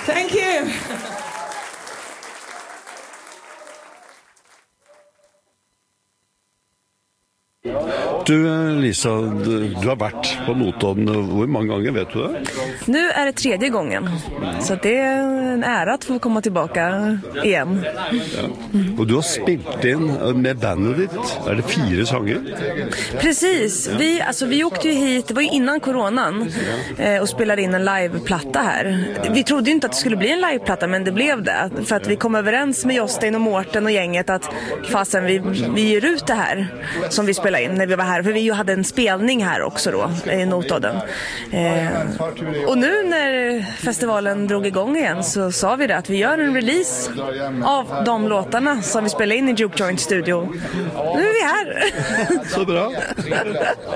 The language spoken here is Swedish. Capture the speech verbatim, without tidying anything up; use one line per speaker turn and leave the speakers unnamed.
Thank you.
Du, Lisa, du, du har varit på Notodden. Hur många gånger vet du det?
Nu är det tredje gången. Så det är en ära att få komma tillbaka igen.
Ja. Och du har spelat in med bandet ditt. Är det fyra sånger?
Precis. Vi, alltså, vi åkte ju hit, det var ju innan coronan, eh, och spelade in en liveplatta här. Vi trodde ju inte att det skulle bli en liveplatta, men det blev det. För att vi kom överens med Jostein och Mårten och gänget att fasen, vi, vi ger ut det här som vi spelade in när vi var här. För vi ju hade en spelning här också då, i Notodden. Eh, och nu när festivalen drog igång igen så sa vi det att vi gör en release av de låtarna som vi spelade in i Juke Joint Studio. Nu är vi här!
Så bra!